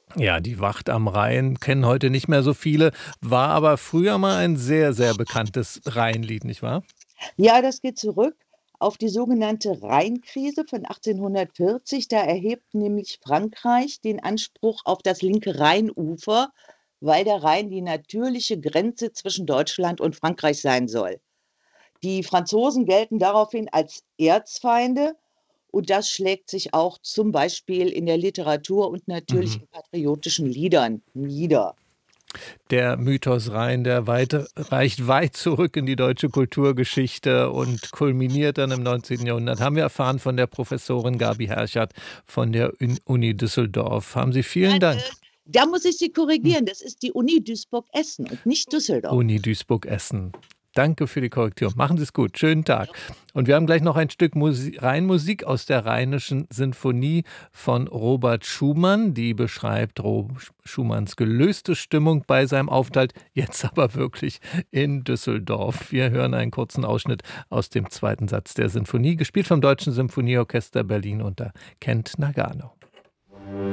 Ja, die Wacht am Rhein kennen heute nicht mehr so viele, war aber früher mal ein sehr, sehr bekanntes Rheinlied, nicht wahr? Ja, das geht zurück auf die sogenannte Rheinkrise von 1840. Da erhebt nämlich Frankreich den Anspruch auf das linke Rheinufer, weil der Rhein die natürliche Grenze zwischen Deutschland und Frankreich sein soll. Die Franzosen gelten daraufhin als Erzfeinde und das schlägt sich auch zum Beispiel in der Literatur und natürlich Mhm. in patriotischen Liedern nieder. Der Mythos Rhein, der reicht weit zurück in die deutsche Kulturgeschichte und kulminiert dann im 19. Jahrhundert. Haben wir erfahren von der Professorin Gabi Herchert von der Uni Düsseldorf. Haben Sie Ja, vielen Dank. da muss ich Sie Hm. korrigieren. Das ist die Uni Duisburg-Essen und nicht Düsseldorf. Uni Duisburg-Essen. Danke für die Korrektur. Machen Sie es gut. Schönen Tag. Und wir haben gleich noch ein Stück Rheinmusik aus der Rheinischen Sinfonie von Robert Schumann. Die beschreibt Schumanns gelöste Stimmung bei seinem Aufenthalt, jetzt aber wirklich in Düsseldorf. Wir hören einen kurzen Ausschnitt aus dem zweiten Satz der Sinfonie, gespielt vom Deutschen Symphonieorchester Berlin unter Kent Nagano.